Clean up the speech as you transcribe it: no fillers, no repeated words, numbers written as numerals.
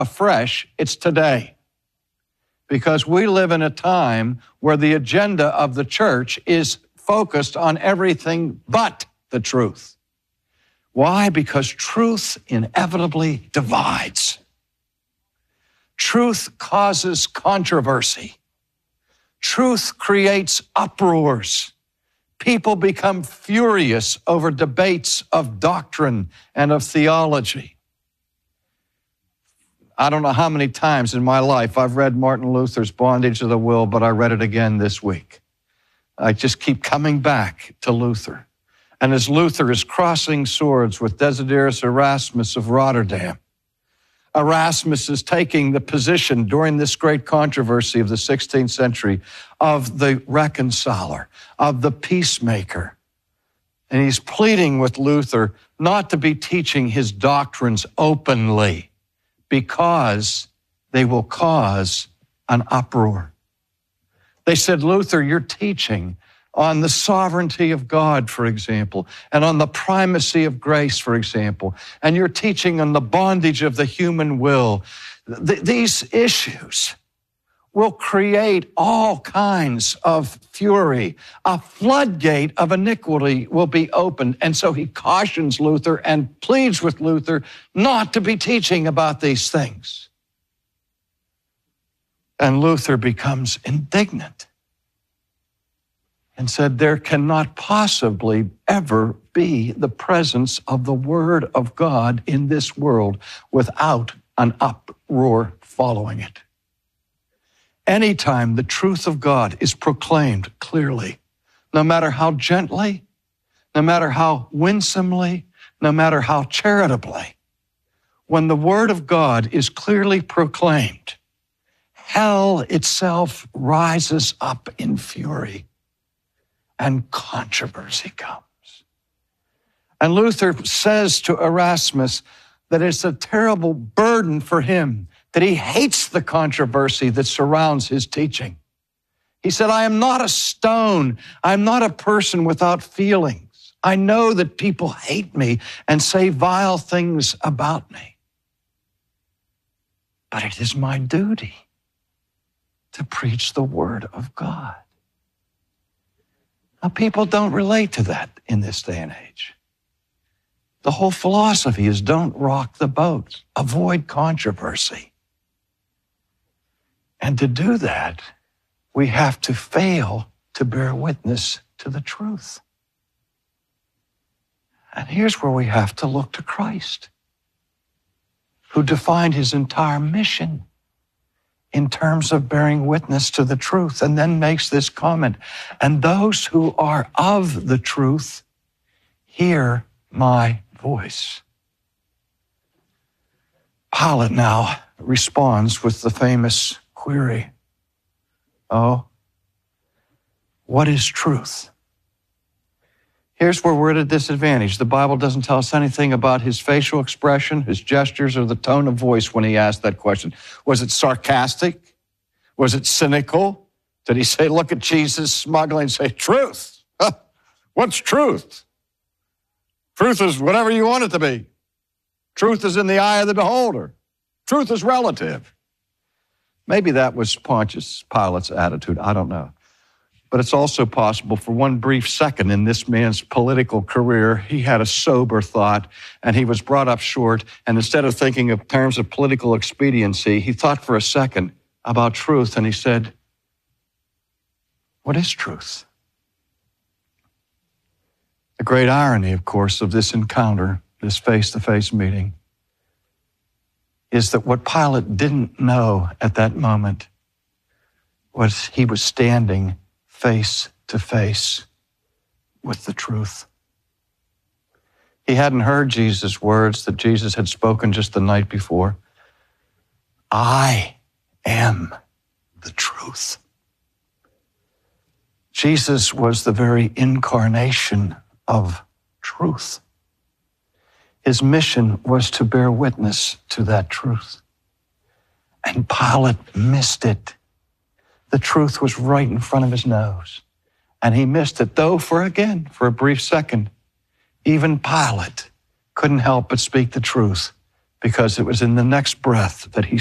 afresh, it's today. Because we live in a time where the agenda of the church is focused on everything but the truth. Why? Because truth inevitably divides. Truth causes controversy. Truth creates uproars. People become furious over debates of doctrine and of theology. I don't know how many times in my life I've read Martin Luther's Bondage of the Will, but I read it again this week. I just keep coming back to Luther. And as Luther is crossing swords with Desiderius Erasmus of Rotterdam, Erasmus is taking the position during this great controversy of the 16th century of the reconciler, of the peacemaker. And he's pleading with Luther not to be teaching his doctrines openly because they will cause an uproar. They said, Luther, you're teaching on the sovereignty of God, for example, and on the primacy of grace, for example, and you're teaching on the bondage of the human will. These issues will create all kinds of fury. A floodgate of iniquity will be opened. And so he cautions Luther and pleads with Luther not to be teaching about these things. And Luther becomes indignant and said, there cannot possibly ever be the presence of the Word of God in this world without an uproar following it. Anytime the truth of God is proclaimed clearly, no matter how gently, no matter how winsomely, no matter how charitably, when the Word of God is clearly proclaimed, hell itself rises up in fury and controversy comes. And Luther says to Erasmus that it's a terrible burden for him, that he hates the controversy that surrounds his teaching. He said, I am not a stone. I'm not a person without feelings. I know that people hate me and say vile things about me. But it is my duty to preach the Word of God. Now, people don't relate to that in this day and age. The whole philosophy is don't rock the boat, avoid controversy. And to do that, we have to fail to bear witness to the truth. And here's where we have to look to Christ, who defined his entire mission in terms of bearing witness to the truth, and then makes this comment, and those who are of the truth hear my voice. Pilate now responds with the famous query, oh, what is truth? Here's where we're at a disadvantage. The Bible doesn't tell us anything about his facial expression, his gestures, or the tone of voice when he asked that question. Was it sarcastic? Was it cynical? Did he say, look at Jesus smugly and say, truth? What's truth? Truth is whatever you want it to be. Truth is in the eye of the beholder. Truth is relative. Maybe that was Pontius Pilate's attitude. I don't know. But it's also possible for one brief second in this man's political career, he had a sober thought and he was brought up short. And instead of thinking in terms of political expediency, he thought for a second about truth and he said, what is truth? The great irony, of course, of this encounter, this face-to-face meeting, is that what Pilate didn't know at that moment was he was standing face to face with the truth. He hadn't heard Jesus' words that Jesus had spoken just the night before. I am the truth. Jesus was the very incarnation of truth. His mission was to bear witness to that truth. And Pilate missed it. The truth was right in front of his nose. And he missed it, though for a brief second, even Pilate couldn't help but speak the truth because it was in the next breath that he